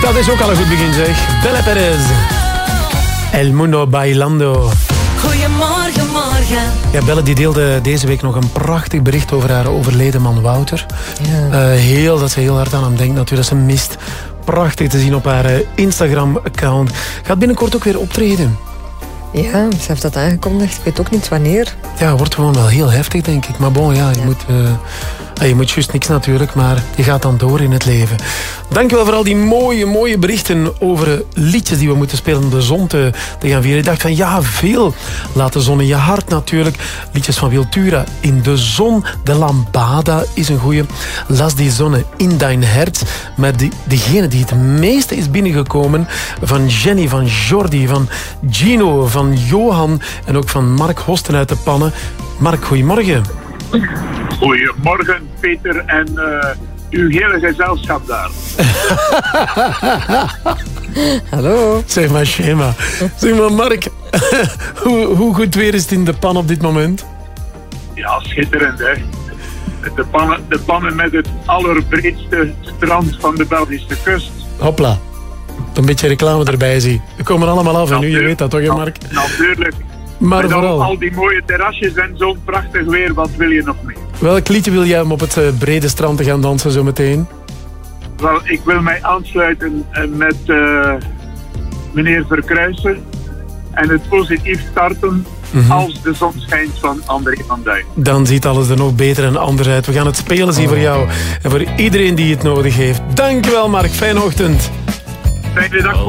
Dat is ook al een goed begin, zeg. Belle Perez. El Mundo Bailando. Goedemorgen, morgen. Ja, Belle die deelde deze week nog een prachtig bericht over haar overleden man Wouter. Ja. Dat ze heel hard aan hem denkt natuurlijk. Dat ze mist. Prachtig te zien op haar Instagram-account. Gaat binnenkort ook weer optreden. Ja, ze heeft dat aangekondigd. Ik weet ook niet wanneer. Ja, wordt gewoon wel heel heftig, denk ik. Maar bon, ja, je moet juist niks natuurlijk, maar je gaat dan door in het leven. Dankjewel voor al die mooie berichten over liedjes die we moeten spelen om de zon te gaan vieren. Ik dacht van ja, veel. Laat de zon in je hart natuurlijk. Liedjes van Wiltura. In de zon, de lambada is een goeie. Las die zonne in dein hart. Maar degene die het meeste is binnengekomen, van Jenny, van Jordi, van Gino, van Johan en ook van Mark Hosten uit de Pannen. Mark, goedemorgen. Goedemorgen, Peter en uw hele gezelschap daar. Hallo. Zeg maar, Schema. Zeg maar, Mark, hoe goed weer is het in de Pan op dit moment? Ja, schitterend, hè. De pannen met het allerbreedste strand van de Belgische kust. Hopla. Een beetje reclame erbij, zie. We komen allemaal af en nu, je weet dat toch, hè, Mark? Natuurlijk. Maar met vooral al die mooie terrasjes en zo'n prachtig weer, wat wil je nog meer? Welk liedje wil jij om op het brede strand te gaan dansen zo meteen? Wel, ik wil mij aansluiten met meneer Verkruijsen en het positief starten als de zon schijnt van André van Duin. Dan ziet alles er nog beter en anders uit. We gaan het spelen zien voor jou en voor iedereen die het nodig heeft. Dankjewel, Mark. Fijne ochtend. Fijne dag.